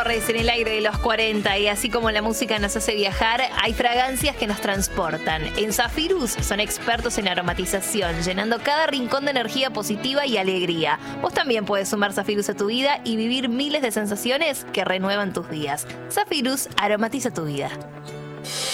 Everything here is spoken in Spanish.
En el aire de los 40, y así como la música nos hace viajar, hay fragancias que nos transportan. En Zafirus son expertos en aromatización, llenando cada rincón de energía positiva y alegría. Vos también puedes sumar Zafirus a tu vida y vivir miles de sensaciones que renuevan tus días. Zafirus aromatiza tu vida.